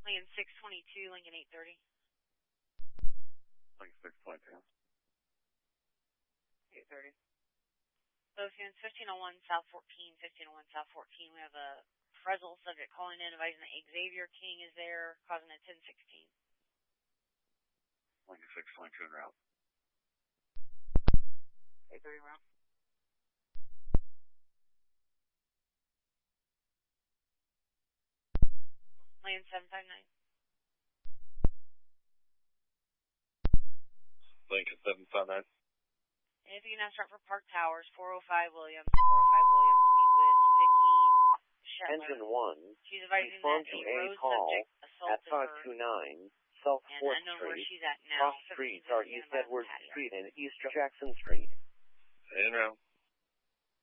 Lincoln 622, Lincoln 830. Lincoln 622. 830. Those units 1501 South 14, 1501 South 14. We have a Fresel subject calling in, advising that Xavier King is there, causing a 1016. Lincoln 622 en route. 830 route. Lincoln 759. Lincoln 759. And if you can now start for Park Towers, 405 Williams, 405 Williams, meet with Vicky Shetler. Engine 1, she's advising respond that to a road call subject at assaulted her, 529 South and 4th unknown where Street. she's at now. Cross streets are East Edwards patio. Street and East Jackson Street. En route.